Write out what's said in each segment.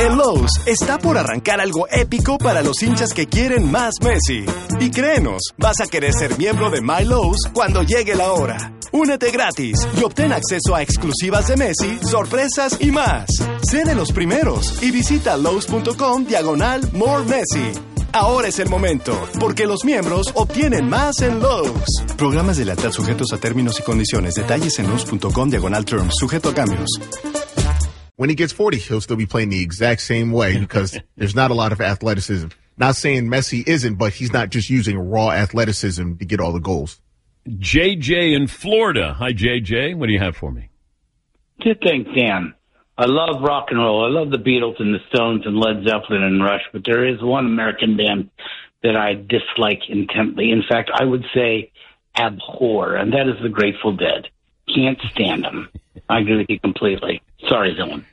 En Lowe's está por arrancar algo épico para los hinchas que quieren más Messi. Y créenos, vas a querer ser miembro de My Lowe's cuando llegue la hora. Únete gratis y obtén acceso a exclusivas de Messi, sorpresas y más. Sé de los primeros y visita Lowe's.com/More Messi. Ahora es el momento, porque los miembros obtienen más en Lowe's. Programas de lealtad sujetos a términos y condiciones. Detalles en Lowe's.com/terms. Sujeto a cambios. When he gets 40, he'll still be playing the exact same way because there's not a lot of athleticism. Not saying Messi isn't, but he's not just using raw athleticism to get all the goals. JJ in Florida. Hi, JJ. What do you have for me? Two things, Dan. I love rock and roll. I love the Beatles and the Stones and Led Zeppelin and Rush, but there is one American band that I dislike intently. In fact, I would say abhor, and that is the Grateful Dead. Can't stand them. I agree with you completely. Sorry, Dylan.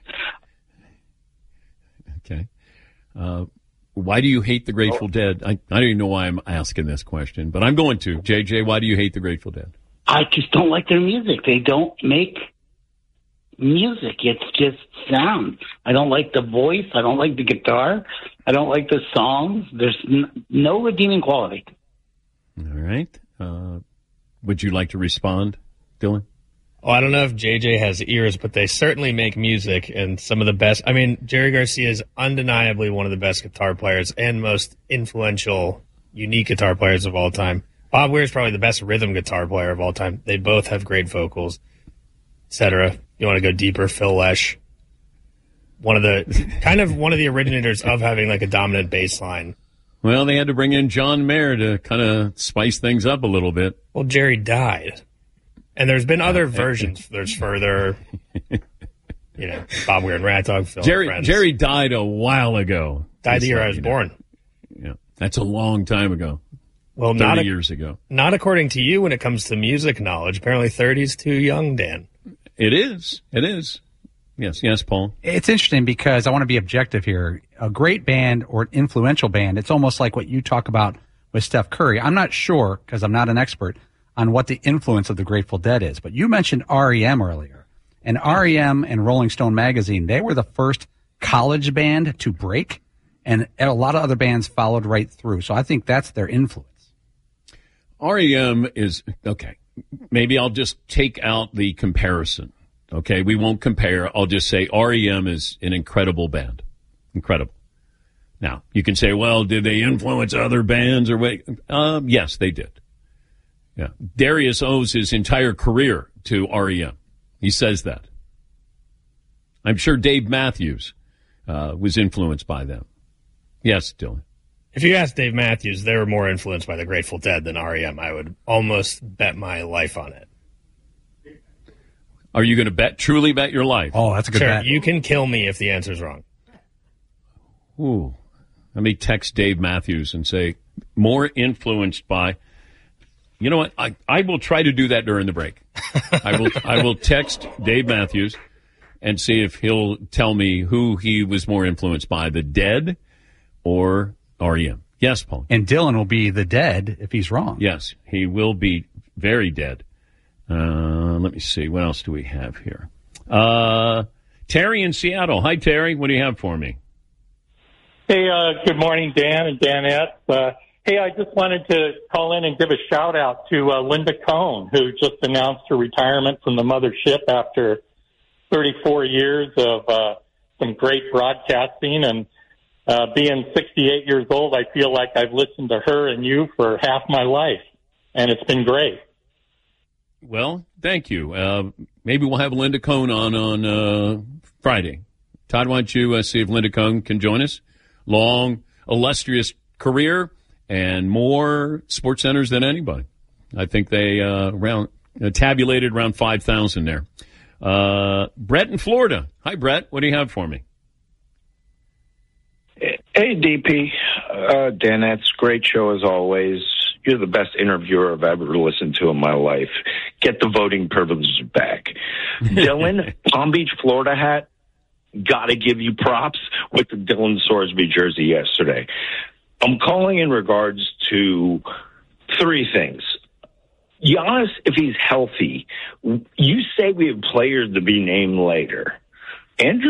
Okay. Why do you hate the Grateful Dead? I don't even know why I'm asking this question, but I'm going to. JJ, why do you hate the Grateful Dead? I just don't like their music. They don't make music. It's just sound. I don't like the voice. I don't like the guitar. I don't like the songs. There's no redeeming quality. All right. Would you like to respond, Dylan? Oh, I don't know if JJ has ears, but they certainly make music, and some of the best. I mean, Jerry Garcia is undeniably one of the best guitar players and most influential, unique guitar players of all time. Bob Weir is probably the best rhythm guitar player of all time. They both have great vocals, etc. You want to go deeper, Phil Lesh, one of the originators of having like a dominant bass line. Well, they had to bring in John Mayer to kind of spice things up a little bit. Well, Jerry died. And there's been other versions. There's further, Bob Weir and Rat Dog, Phil Jerry died a while ago. Died the year I was born. Yeah, that's a long time ago. Well, 30 years ago. Not according to you when it comes to music knowledge. Apparently 30's too young, Dan. It is. Yes, Paul. It's interesting because I want to be objective here. A great band or an influential band, it's almost like what you talk about with Steph Curry. I'm not sure, because I'm not an expert, on what the influence of the Grateful Dead is. But you mentioned REM earlier. And REM and Rolling Stone magazine, they were the first college band to break, and a lot of other bands followed right through. So I think that's their influence. REM is, okay, maybe I'll just take out the comparison. Okay, we won't compare. I'll just say REM is an incredible band. Incredible. Now, you can say, well, did they influence other bands or what? Yes, they did. Yeah, Darius owes his entire career to REM. He says that. I'm sure Dave Matthews was influenced by them. Yes, Dylan. If you ask Dave Matthews, they were more influenced by the Grateful Dead than REM. I would almost bet my life on it. Are you going to truly bet your life? Oh, that's a good bet. You can kill me if the answer's wrong. Ooh. Let me text Dave Matthews and say, more influenced by... You know what? I will try to do that during the break. I will text Dave Matthews and see if he'll tell me who he was more influenced by, the Dead or REM. Yes, Paul. And Dylan will be the Dead if he's wrong. Yes, he will be very dead. Let me see. What else do we have here? Terry in Seattle. Hi, Terry. What do you have for me? Hey, good morning, Dan and Danette. Hey, I just wanted to call in and give a shout-out to Linda Cohn, who just announced her retirement from the mothership after 34 years of some great broadcasting. And being 68 years old, I feel like I've listened to her and you for half my life, and it's been great. Well, thank you. Maybe we'll have Linda Cohn on Friday. Todd, why don't you see if Linda Cohn can join us? Long, illustrious career. And more sports centers than anybody. I think they tabulated around 5,000 there. Brett in Florida. Hi, Brett. What do you have for me? Hey, DP. Dan, that's a great show as always. You're the best interviewer I've ever listened to in my life. Get the voting privileges back. Dylan, Palm Beach, Florida hat. Got to give you props with the Dylan Sorsby jersey yesterday. I'm calling in regards to three things. Giannis, if he's healthy, you say we have players to be named later. Andrew